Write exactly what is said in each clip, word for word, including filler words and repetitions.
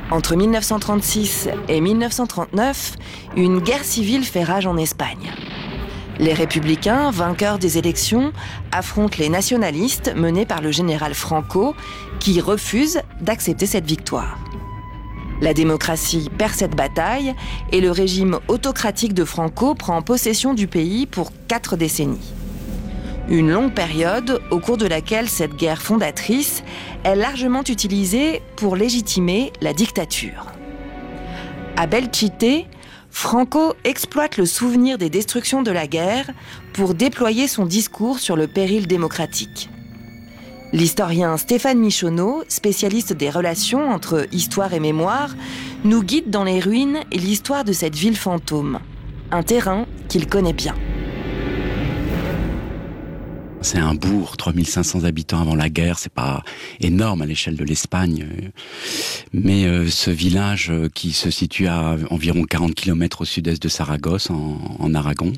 Entre mille neuf cent trente-six et mille neuf cent trente-neuf, une guerre civile fait rage en Espagne. Les républicains, vainqueurs des élections, affrontent les nationalistes menés par le général Franco, qui refuse d'accepter cette victoire. La démocratie perd cette bataille et le régime autocratique de Franco prend possession du pays pour quatre décennies. Une longue période au cours de laquelle cette guerre fondatrice est largement utilisée pour légitimer la dictature. À Belchite, Franco exploite le souvenir des destructions de la guerre pour déployer son discours sur le péril démocratique. L'historien Stéphane Michonneau, spécialiste des relations entre histoire et mémoire, nous guide dans les ruines et l'histoire de cette ville fantôme, un terrain qu'il connaît bien. C'est un bourg, trois mille cinq cents habitants avant la guerre, c'est pas énorme à l'échelle de l'Espagne. Mais euh, ce village euh, qui se situe à environ quarante kilomètres au sud-est de Saragosse, en, en Aragon,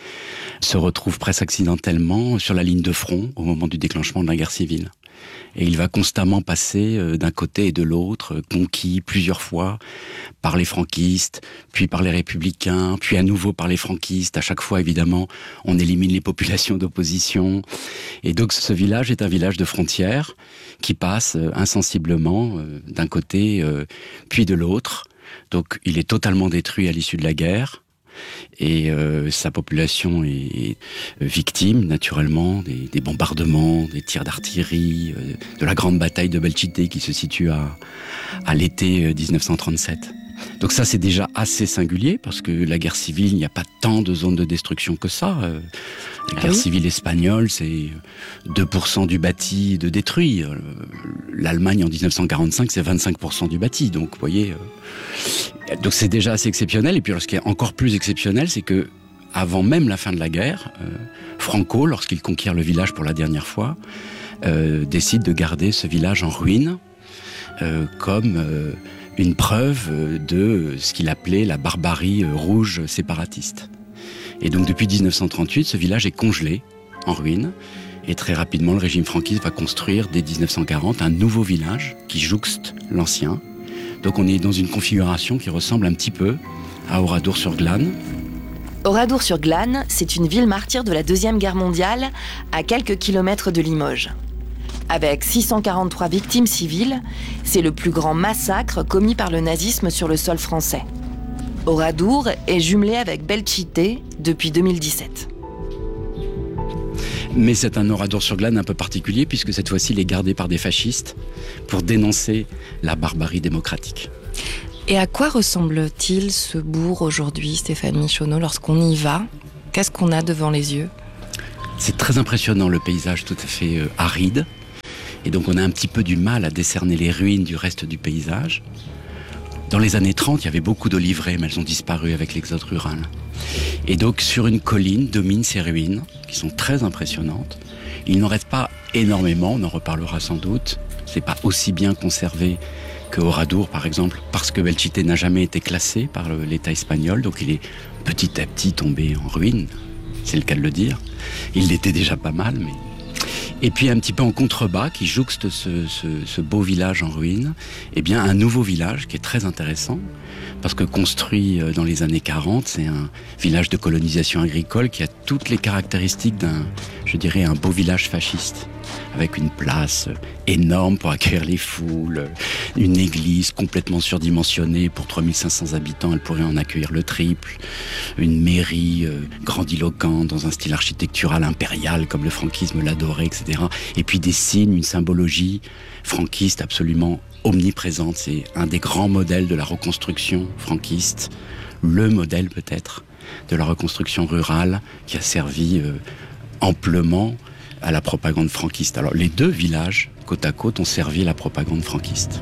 se retrouve presque accidentellement sur la ligne de front au moment du déclenchement de la guerre civile. Et il va constamment passer euh, d'un côté et de l'autre, conquis plusieurs fois par les franquistes, puis par les républicains, puis à nouveau par les franquistes. À chaque fois, évidemment, on élimine les populations d'opposition. Et donc ce village est un village de frontières qui passe euh, insensiblement euh, d'un côté euh, puis de l'autre. Donc il est totalement détruit à l'issue de la guerre. Et euh, sa population est victime, naturellement, des, des bombardements, des tirs d'artillerie, euh, de la grande bataille de Belchite qui se situe à, à l'été dix-neuf cent trente-sept. Donc ça, c'est déjà assez singulier, parce que la guerre civile, il n'y a pas tant de zones de destruction que ça. Euh, la guerre ah oui. civile espagnole, c'est deux pour cent du bâti de détruit. L'Allemagne, en dix-neuf cent quarante-cinq, c'est vingt-cinq pour cent du bâti. Donc, vous voyez... Euh, donc c'est déjà assez exceptionnel. Et puis, ce qui est encore plus exceptionnel, c'est que avant même la fin de la guerre, euh, Franco, lorsqu'il conquiert le village pour la dernière fois, euh, décide de garder ce village en ruine, euh, comme... Euh, une preuve de ce qu'il appelait la barbarie rouge séparatiste. Et donc depuis dix-neuf cent trente-huit, ce village est congelé, en ruine, et très rapidement le régime franquiste va construire dès dix-neuf cent quarante un nouveau village qui jouxte l'ancien. Donc on est dans une configuration qui ressemble un petit peu à Oradour-sur-Glane. Oradour-sur-Glane, c'est une ville martyre de la Deuxième Guerre mondiale, à quelques kilomètres de Limoges. Avec six cent quarante-trois victimes civiles, c'est le plus grand massacre commis par le nazisme sur le sol français. Oradour est jumelé avec Belchite depuis deux mille dix-sept. Mais c'est un Oradour-sur-Glane un peu particulier, puisque cette fois-ci, il est gardé par des fascistes pour dénoncer la barbarie démocratique. Et à quoi ressemble-t-il ce bourg aujourd'hui, Stéphane Michonneau, lorsqu'on y va? Qu'est-ce qu'on a devant les yeux? C'est très impressionnant, le paysage tout à fait euh, aride. Et donc on a un petit peu du mal à décerner les ruines du reste du paysage. Dans les années trente, il y avait beaucoup d'oliveraies, mais elles ont disparu avec l'exode rural. Et donc sur une colline dominent ces ruines, qui sont très impressionnantes. Il n'en reste pas énormément, on en reparlera sans doute. C'est pas aussi bien conservé que Oradour, par exemple, parce que Belchite n'a jamais été classé par l'État espagnol, donc il est petit à petit tombé en ruine, c'est le cas de le dire. Il l'était déjà pas mal, mais... Et puis un petit peu en contrebas, qui jouxte ce, ce, ce beau village en ruine, eh bien un nouveau village qui est très intéressant, parce que construit dans les années quarante, c'est un village de colonisation agricole qui a toutes les caractéristiques d'un, je dirais, un beau village fasciste, avec une place énorme pour accueillir les foules, une église complètement surdimensionnée pour trois mille cinq cents habitants, elle pourrait en accueillir le triple, une mairie euh, grandiloquente dans un style architectural impérial comme le franquisme l'adorait, et cetera. Et puis des signes, une symbologie franquiste absolument omniprésente. C'est un des grands modèles de la reconstruction franquiste, le modèle peut-être de la reconstruction rurale qui a servi euh, amplement à la propagande franquiste. Alors les deux villages, côte à côte, ont servi la propagande franquiste.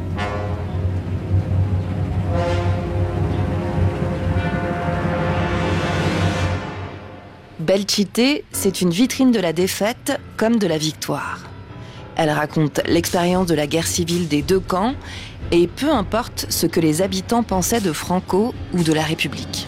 Belchite, c'est une vitrine de la défaite comme de la victoire. Elle raconte l'expérience de la guerre civile des deux camps et peu importe ce que les habitants pensaient de Franco ou de la République.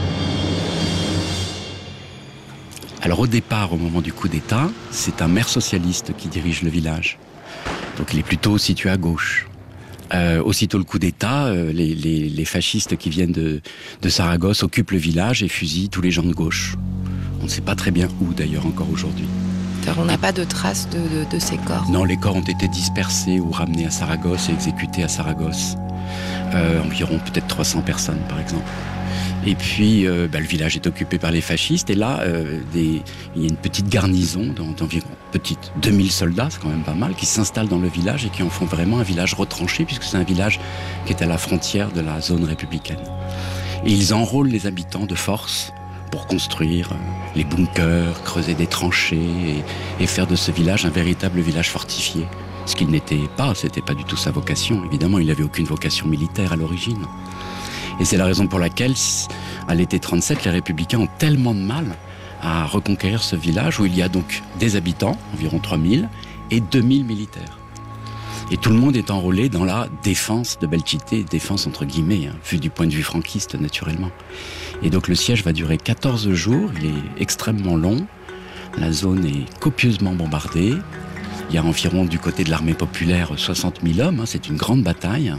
Alors au départ, au moment du coup d'État, c'est un maire socialiste qui dirige le village. Donc il est plutôt situé à gauche. Euh, aussitôt le coup d'État, euh, les, les, les fascistes qui viennent de, de Saragosse occupent le village et fusillent tous les gens de gauche. On ne sait pas très bien où d'ailleurs encore aujourd'hui. On n'a pas de traces de, de, de ces corps. Non, les corps ont été dispersés ou ramenés à Saragosse et exécutés à Saragosse. Euh, environ peut-être trois cents personnes par exemple. Et puis euh, bah, le village est occupé par les fascistes et là euh, des, il y a une petite garnison d'environ petite deux mille soldats, c'est quand même pas mal, qui s'installent dans le village et qui en font vraiment un village retranché puisque c'est un village qui est à la frontière de la zone républicaine. Et ils enrôlent les habitants de force pour construire les bunkers, creuser des tranchées et, et faire de ce village un véritable village fortifié. Ce qu'il n'était pas, c'était pas du tout sa vocation. Évidemment, il n'avait aucune vocation militaire à l'origine. Et c'est la raison pour laquelle, à l'été trente-sept, les Républicains ont tellement de mal à reconquérir ce village où il y a donc des habitants, environ trois mille, et deux mille militaires. Et tout le monde est enrôlé dans la défense de Belchite, défense entre guillemets, hein, vu du point de vue franquiste naturellement. Et donc le siège va durer quatorze jours, il est extrêmement long, la zone est copieusement bombardée, il y a environ du côté de l'armée populaire soixante mille hommes, hein, c'est une grande bataille,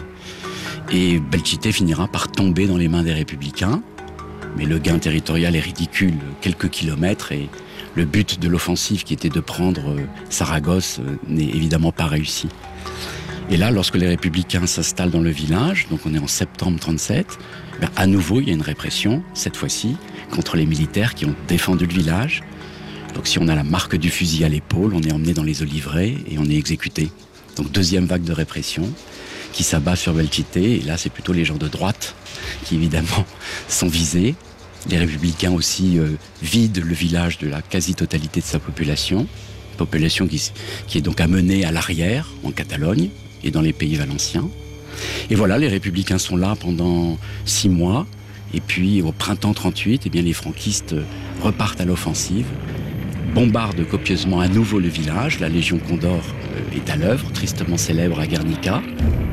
et Belchite finira par tomber dans les mains des Républicains, mais le gain territorial est ridicule, quelques kilomètres, et le but de l'offensive qui était de prendre Saragosse n'est évidemment pas réussi. Et là, lorsque les Républicains s'installent dans le village, donc on est en septembre trente-sept, ben à nouveau il y a une répression, cette fois-ci, contre les militaires qui ont défendu le village. Donc si on a la marque du fusil à l'épaule, on est emmené dans les oliveraies et on est exécuté. Donc deuxième vague de répression qui s'abat sur Belchite, et là c'est plutôt les gens de droite qui évidemment sont visés. Les Républicains aussi euh, vident le village de la quasi-totalité de sa population, population qui, qui est donc amenée à l'arrière, en Catalogne et dans les pays valenciens. Et voilà, les Républicains sont là pendant six mois, et puis au printemps trente-huit, eh bien, les franquistes repartent à l'offensive, bombardent copieusement à nouveau le village, la Légion Condor euh, est à l'œuvre, tristement célèbre à Guernica.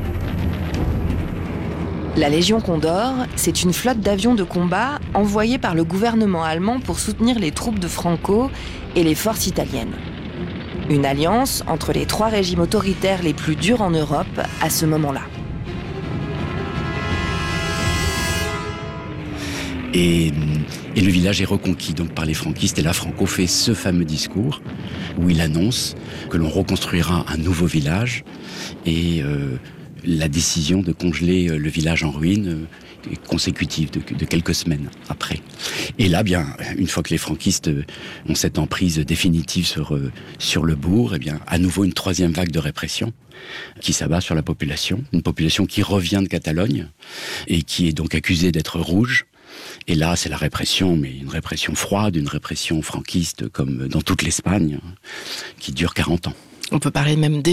La Légion Condor, c'est une flotte d'avions de combat envoyée par le gouvernement allemand pour soutenir les troupes de Franco et les forces italiennes. Une alliance entre les trois régimes autoritaires les plus durs en Europe à ce moment-là. Et, et le village est reconquis donc par les franquistes, et là Franco fait ce fameux discours où il annonce que l'on reconstruira un nouveau village, et euh, la décision de congeler le village en ruine est consécutive de, de quelques semaines après. Et là, bien, une fois que les franquistes ont cette emprise définitive sur, sur le bourg, eh bien, à nouveau une troisième vague de répression qui s'abat sur la population, une population qui revient de Catalogne et qui est donc accusée d'être rouge. Et là, c'est la répression, mais une répression froide, une répression franquiste comme dans toute l'Espagne, qui dure quarante ans. On peut parler même